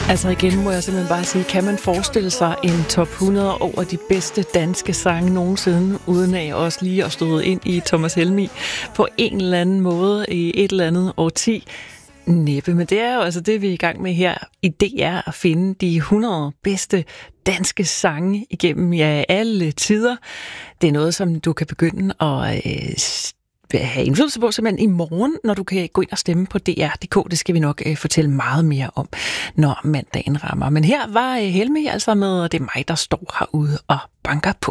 Altså igen må jeg simpelthen bare sige, kan man forestille sig en top 100 over de bedste danske sange nogensinde, uden af også lige at stå ind i Thomas Helmig på en eller anden måde i et eller andet årti? Næppe, men det er jo altså det, vi er i gang med her i DR, at finde de 100 bedste danske sange igennem alle tider. Det er noget, som du kan begynde at have indflydelse på simpelthen i morgen, når du kan gå ind og stemme på DR.dk. Det skal vi nok fortælle meget mere om, når mandagen rammer. Men her var Helmig altså med, og det er mig, der står herude og banker på.